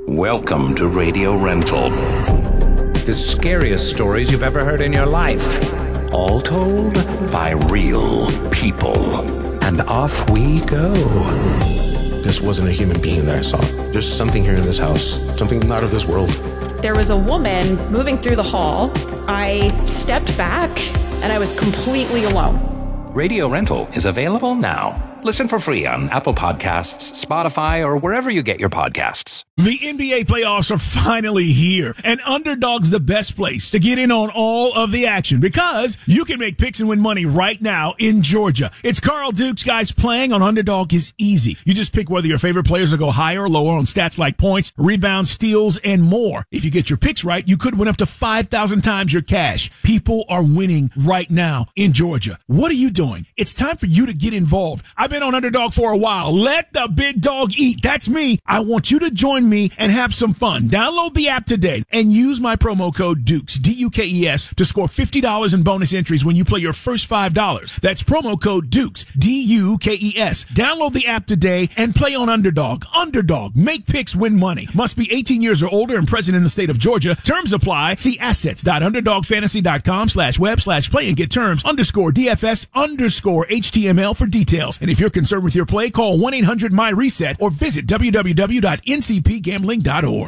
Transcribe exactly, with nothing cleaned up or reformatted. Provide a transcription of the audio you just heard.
Welcome to Radio Rental. The scariest stories you've ever heard in your life. All told by real people. And off we go. This wasn't a human being that I saw. There's something here in this house. Something not of this world. There was a woman moving through the hall. I stepped back and I was completely alone. Radio Rental is available now. Listen for free on Apple Podcasts, Spotify, or wherever you get your podcasts. The N B A playoffs are finally here, and Underdog's the best place to get in on all of the action because you can make picks and win money right now in Georgia. It's Carl Dukes, guys. Playing on Underdog is easy. You just pick whether your favorite players will go higher or lower on stats like points, rebounds, steals, and more. If you get your picks right, you could win up to five thousand times your cash. People are winning right now in Georgia. What are you doing? It's time for you to get involved. I've been on Underdog for a while. Let the big dog eat. That's me. I want you to join me and have some fun. Download the app today and use my promo code Dukes, D U K E S, to score fifty dollars in bonus entries when you play your first five dollars. That's promo code Dukes, D U K E S. Download the app today and play on Underdog. Underdog. Make picks, win money. Must be eighteen years or older and present in the state of Georgia. Terms apply. See assets.underdogfantasy.com slash web slash play and get terms underscore DFS underscore H T M L for details. And if you're concerned with your play, call one eight hundred my reset or visit w w w dot n c p gambling dot org.